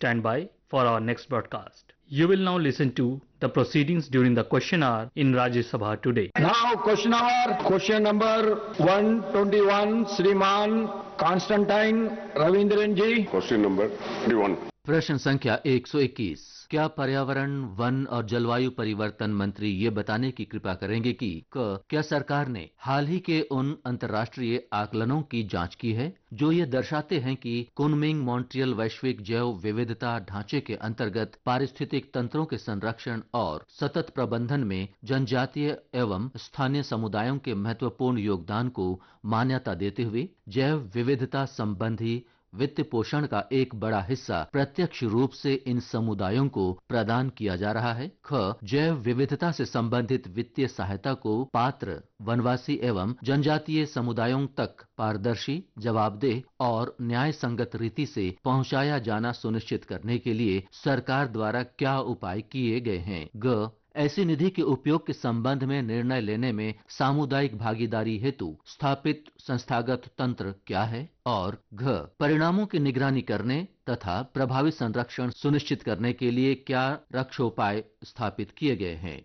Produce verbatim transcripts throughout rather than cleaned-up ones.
stand by for our next broadcast. You will now listen to the proceedings during the question hour in Rajya Sabha today. Now question hour, question number one twenty-one, Shriman Constantine Ravindran ji. Question number twenty-one. प्रश्न संख्या एक सौ इक्कीस। क्या पर्यावरण, one और जलवायु परिवर्तन मंत्री ये बताने की कृपा करेंगे कि क क्या सरकार ने हाल ही के उन अंतर्राष्ट्रीय आकलनों की जांच की है जो ये दर्शाते हैं कि कुनमिंग मॉन्ट्रियल वैश्विक जैव विविधता ढांचे के अंतर्गत पारिस्थितिक तंत्रों के संरक्षण और सतत प्रबंधन में जनजातीय एवं स्थानीय समुदायों के महत्वपूर्ण योगदान को मान्यता देते हुए जैव विविधता संबंधी वित्त पोषण का एक बड़ा हिस्सा प्रत्यक्ष रूप से इन समुदायों को प्रदान किया जा रहा है। ख जैव विविधता से संबंधित वित्तीय सहायता को पात्र वनवासी एवं जनजातीय समुदायों तक पारदर्शी, जवाबदेह और न्याय संगत रीति से पहुंचाया जाना सुनिश्चित करने के लिए सरकार द्वारा क्या उपाय किए गए हैं। ग ऐसी निधि के उपयोग के संबंध में निर्णय लेने में सामुदायिक भागीदारी हेतु स्थापित संस्थागत तंत्र क्या है। और घ परिणामों की निगरानी करने तथा प्रभावी संरक्षण सुनिश्चित करने के लिए क्या रक्षोपाय स्थापित किए गए हैं।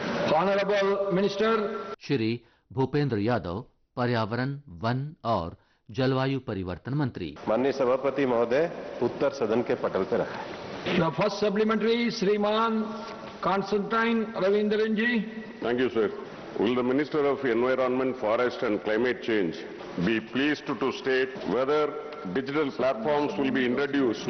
ऑनरेबल मिनिस्टर श्री भूपेंद्र यादव, पर्यावरण, वन और जलवायु परिवर्तन मंत्री। माननीय सभापति महोदय, उत्तर सदन के पटल पर रखा है। द फर्स्ट सप्लीमेंट्री श्रीमान Constantine Ravindran ji. Thank you, sir. Will the Minister of Environment, Forest and Climate Change be pleased to, to state whether digital platforms will be introduced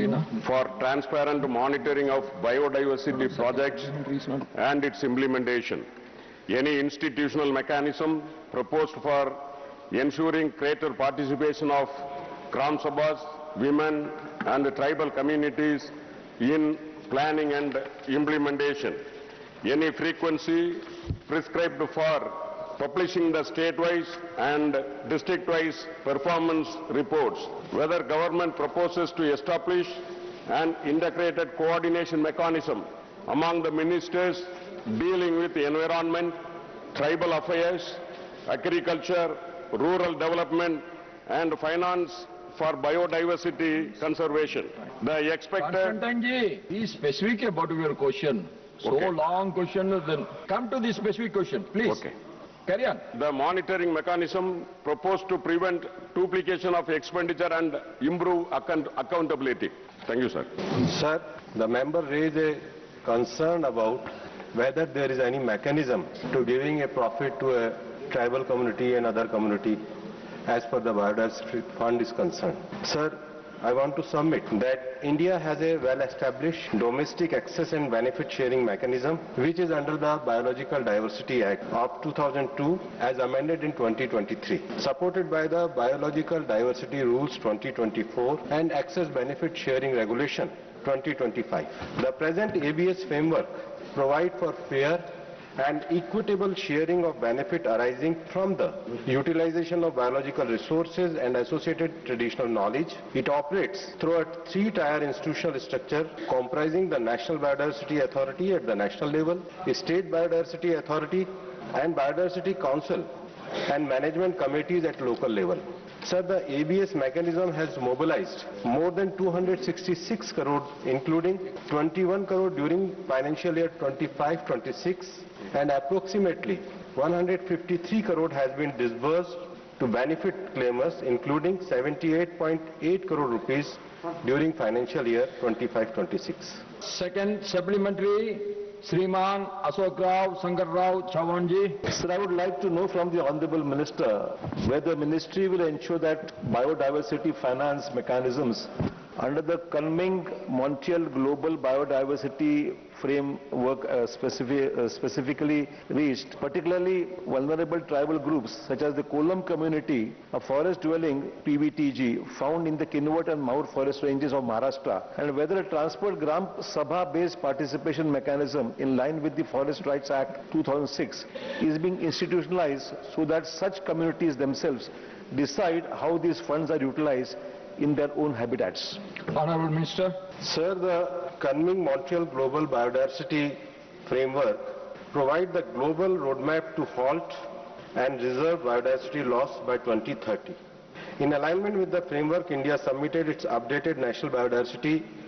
for transparent monitoring of biodiversity projects and its implementation? Any institutional mechanism proposed for ensuring greater participation of Gram Sabhas, women and tribal communities in planning and implementation? Any frequency prescribed for publishing the state-wise and district-wise performance reports? Whether government proposes to establish an integrated coordination mechanism among the ministers dealing with environment, tribal affairs, agriculture, rural development and finance for biodiversity conservation. The expected... Constantine ji, be specific about your question. So Okay. long question, then come to the specific question, please. Okay. Carry on. The monitoring mechanism proposed to prevent duplication of expenditure and improve account accountability. Thank you, sir. Sir, the member raised a concern about whether there is any mechanism to giving a profit to a tribal community and other community as per the biodiversity fund is concerned. Sir, I want to submit that India has a well-established domestic access and benefit sharing mechanism which is under the Biological Diversity Act of two thousand two as amended in twenty twenty-three, supported by the Biological Diversity Rules twenty twenty-four and Access Benefit Sharing Regulation twenty twenty-five. The present A B S framework provides for fair and equitable sharing of benefit arising from the utilization of biological resources and associated traditional knowledge. It operates through a three-tier institutional structure comprising the National Biodiversity Authority at the national level, State Biodiversity Authority and Biodiversity Council and management committees at local level. Sir, the A B S mechanism has mobilized more than two hundred sixty-six crore, including twenty-one crore during financial year twenty-five twenty-six, and approximately one hundred fifty-three crore has been disbursed to benefit claimers, including seventy-eight point eight crore rupees during financial year twenty-five twenty-six. Second supplementary, Shriman Ashok Rao Shankar Rao Chauhan ji. Sir, I would like to know from the Honorable Minister whether the Ministry will ensure that biodiversity finance mechanisms under the Kunming Montreal Global Biodiversity Framework uh, specific, uh, specifically reached particularly vulnerable tribal groups such as the Kolam community, a forest dwelling P B T G found in the Kinwat and Maur forest ranges of Maharashtra, and whether a transport Gram Sabha based participation mechanism in line with the Forest Rights Act two thousand six is being institutionalized so that such communities themselves decide how these funds are utilized in their own habitats. Honorable Minister. Sir, the Kunming Montreal Global Biodiversity Framework provide the global roadmap to halt and reserve biodiversity loss by twenty thirty. In alignment with the framework, India submitted its updated National Biodiversity